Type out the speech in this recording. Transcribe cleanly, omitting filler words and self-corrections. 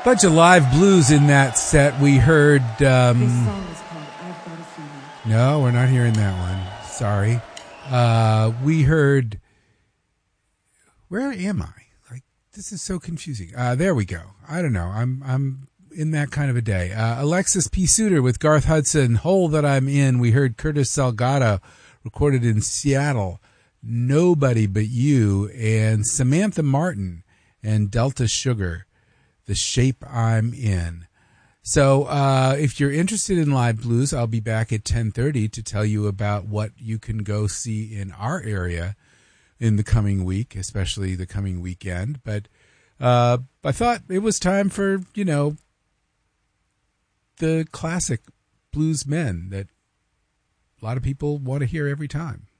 Bunch of live blues in that set. We heard... This song is called I've Got a Feeling. No, we're not hearing that one. Sorry. We heard... Where am I? Like, this is so confusing. There we go. I don't know. I'm in that kind of a day. Alexis P. Suter with Garth Hudson, Hole That I'm In. We heard Curtis Salgado, recorded in Seattle, Nobody But You, and Samantha Martin and Delta Sugar, The Shape I'm In. So if you're interested in live blues, I'll be back at 10:30 to tell you about what you can go see in our area in the coming week, especially the coming weekend. But I thought it was time for, the classic blues men that a lot of people want to hear every time.